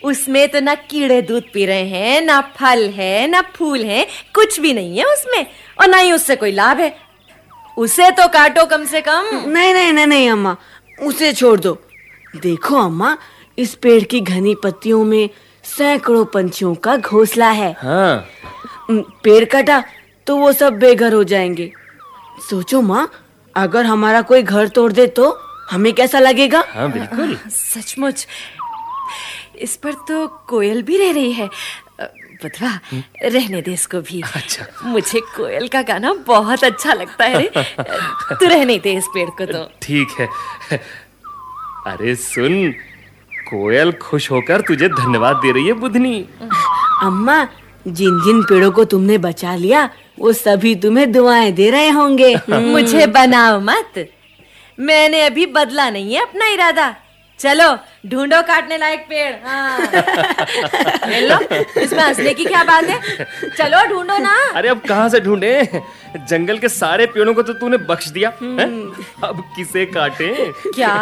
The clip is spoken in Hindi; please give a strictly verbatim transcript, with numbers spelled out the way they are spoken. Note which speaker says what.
Speaker 1: उसमें तो ना कीड़े दूध पी रहे हैं, ना फल है, ना फूल है, कुछ भी नहीं है उसमें, और ना ही उससे कोई लाभ है। उसे तो काटो कम से कम।
Speaker 2: नहीं नहीं नहीं नहीं अम्मा, उसे छोड़ दो। देखो अम्मा, इस पेड़ की घनी पत्तियों में सैकड़ों पंछियों का घोंसला है।
Speaker 3: हाँ।
Speaker 2: पेड़ कटा तो वो सब बेघर हो जाएंगे। सोचो माँ, अगर हमारा कोई घर तोड़ दे तो हमें कैसा लगेगा?
Speaker 3: हाँ बिल्कुल।
Speaker 1: सचमुच, इस पर तो कोयल भी रह रही है। बधवा, रहने दे इसको भी।
Speaker 3: अच्छा।
Speaker 1: मुझे कोयल का गाना बहुत अच्छा लगता है रे। तू रहने दे इस पेड़ को तो।
Speaker 3: ठीक है। अरे सुन, कोयल खुश होकर तुझे धन्यवाद दे रही है बुधनी।
Speaker 2: अम्मा, जिन जिन पेड़ों को तुमने बचा लिया वो सभी तुम्हें दुआएं दे रहे होंगे।
Speaker 1: मुझे बनाओ मत, मैंने अभी बदला नहीं है अपना इरादा। चलो ढूंढो काटने लायक पेड़। हाँ। ले लो, इसमें हंसने की क्या बात है? चलो ढूंढो ना।
Speaker 3: अरे अब कहाँ से ढूंढे? जंगल के सारे पेड़ों को तो तूने बख्श दिया है? अब किसे काटे?
Speaker 1: क्या